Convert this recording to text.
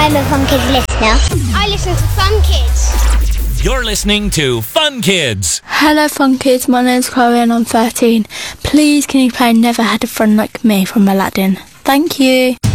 I'm a Fun Kids listener. I listen to Fun Kids. You're listening to Fun Kids. Hello Fun Kids, my name's Chloe and I'm 13. Please can you play Never Had a Friend Like Me from Aladdin? Thank you.